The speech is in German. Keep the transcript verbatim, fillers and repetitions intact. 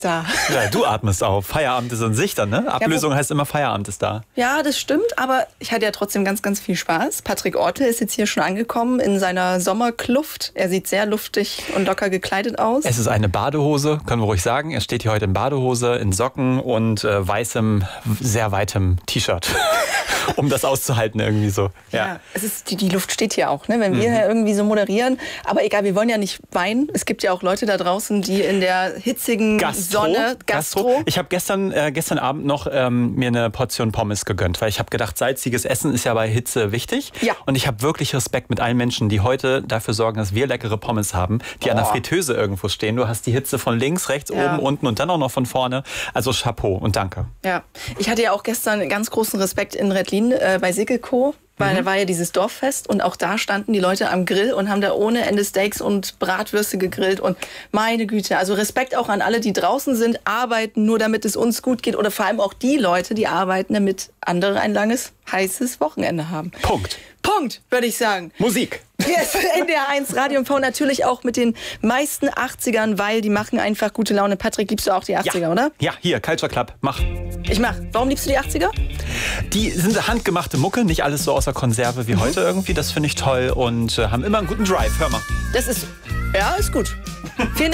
Da. Ja, du atmest auf. Feierabend ist in Sicht dann, ne? Ablösung ja, heißt immer, Feierabend ist da. Ja, das stimmt, aber ich hatte ja trotzdem ganz, ganz viel Spaß. Patrick Ortel ist jetzt hier schon angekommen in seiner Sommerkluft. Er sieht sehr luftig und locker gekleidet aus. Es ist eine Badehose, können wir ruhig sagen. Er steht hier heute in Badehose, in Socken und äh, weißem, sehr weitem T-Shirt. Um das auszuhalten irgendwie so. Ja, ja es ist, die, die Luft steht hier auch, ne? Wenn wir mhm. hier irgendwie so moderieren. Aber egal, wir wollen ja nicht weinen. Es gibt ja auch Leute da draußen, die in der hitzigen Gastro, Sonne... Gastro. Gastro. Ich habe gestern, äh, gestern Abend noch ähm, mir eine Portion Pommes gegönnt, weil ich habe gedacht, salziges Essen ist ja bei Hitze wichtig. Ja. Und ich habe wirklich Respekt mit allen Menschen, die heute dafür sorgen, dass wir leckere Pommes haben, die oh. an der Fritteuse irgendwo stehen. Du hast die Hitze von links, rechts, ja. oben, unten und dann auch noch von vorne. Also Chapeau und danke. Ja, ich hatte ja auch gestern ganz großen Respekt in Redlin äh, bei Siggelco, weil mhm. da war ja dieses Dorffest und auch da standen die Leute am Grill und haben da ohne Ende Steaks und Bratwürste gegrillt und meine Güte, also Respekt auch an alle, die draußen sind, arbeiten nur damit es uns gut geht oder vor allem auch die Leute, die arbeiten, damit andere ein langes, heißes Wochenende haben. Punkt. Punkt, würde ich sagen. Musik. Yes, N D R eins, Radio M V natürlich auch mit den meisten achtzigern, weil die machen einfach gute Laune. Patrick, liebst du auch die achtziger, ja. oder? Ja, hier, Culture Club, mach. Ich mach. Warum liebst du die achtziger? Die sind handgemachte Mucke, nicht alles so aus der Konserve wie mhm. heute irgendwie. Das finde ich toll und äh, haben immer einen guten Drive. Hör mal. Das ist, ja, ist gut. Vielen Dank.